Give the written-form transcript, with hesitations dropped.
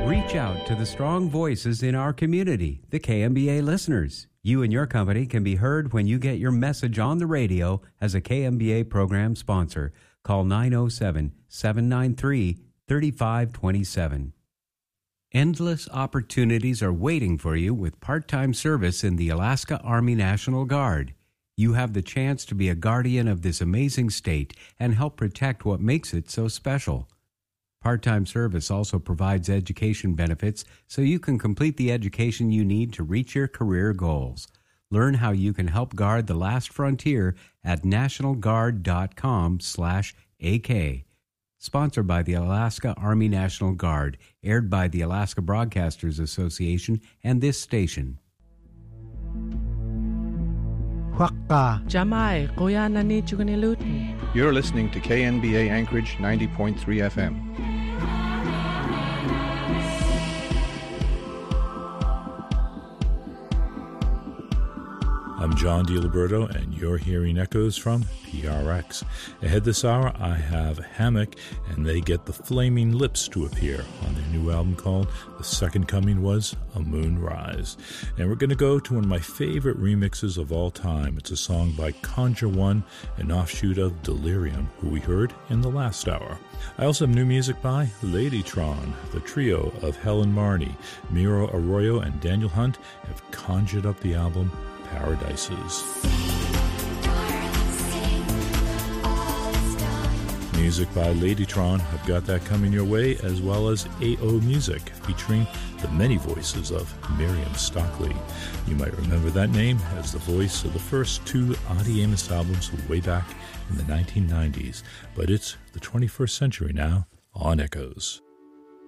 Reach out to the strong voices in our community, the KMBA listeners. You and your company can be heard when you get your message on the radio as a KMBA program sponsor. Call 907-793-3527. Endless opportunities are waiting for you with part-time service in the Alaska Army National Guard. You have the chance to be a guardian of this amazing state and help protect what makes it so special. Part-time service also provides education benefits so you can complete the education you need to reach your career goals. Learn how you can help guard the last frontier at nationalguard.com/AK. Sponsored by the Alaska Army National Guard, aired by the Alaska Broadcasters Association and this station. Jamai, Koyanani Chuganilutin. You're listening to KNBA Anchorage 90.3 FM. I'm John DiLiberto, and you're hearing echoes from PRX. Ahead this hour, I have Hammock, and they get the Flaming Lips to appear on their new album called The Second Coming Was a Moonrise. And we're going to go to one of my favorite remixes of all time. It's a song by Conjure One, an offshoot of Delirium, who we heard in the last hour. I also have new music by Ladytron. The trio of Helen Marney, Miro Arroyo, and Daniel Hunt have conjured up the album Paradises. Music by Ladytron, I've got that coming your way, as well as AO Music, featuring the many voices of Miriam Stockley. You might remember that name as the voice of the first two Audie Amos albums way back in the 1990s, but it's the 21st century now on Echoes.